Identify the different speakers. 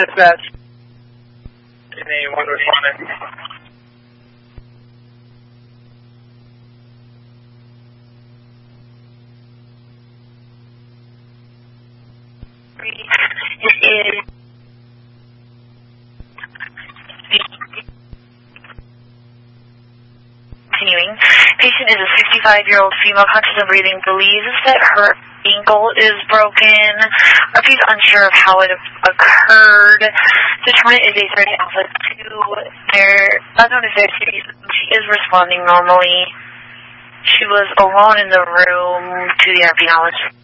Speaker 1: Dispatch. Anyone responding?
Speaker 2: Continuing. Patient is a 65-year-old female, conscious and breathing, believes that her ankle is broken. RP is unsure of how it occurred. Determinant is a 30 alpha 2. Unknown is there. She is responding normally. She was alone in the room to the RP knowledge.